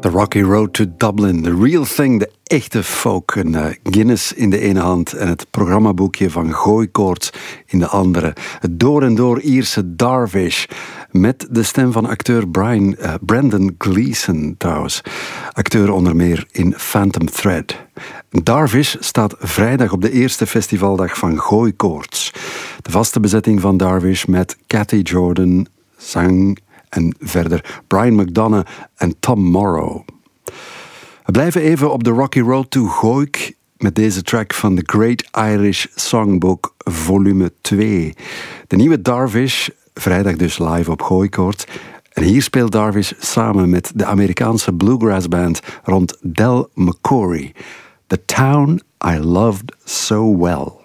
The Rocky Road to Dublin, the real thing, de echte folk. Een Guinness in de ene hand en het programmaboekje van Gooikoorts in de andere. Het door en door Ierse Darvish, met de stem van acteur Brendan Gleeson trouwens. Acteur onder meer in Phantom Thread. Darvish staat vrijdag op de eerste festivaldag van Gooikoorts. De vaste bezetting van Darvish met Cathy Jordan, zang en verder Brian McDonough en Tom Morrow. We blijven even op de Rocky Road to Gooik met deze track van The Great Irish Songbook volume 2. De nieuwe Darvish, vrijdag dus live op Gooikoorts. En hier speelt Darvish samen met de Amerikaanse bluegrass band rond Del McCoury. The Town I Loved So Well.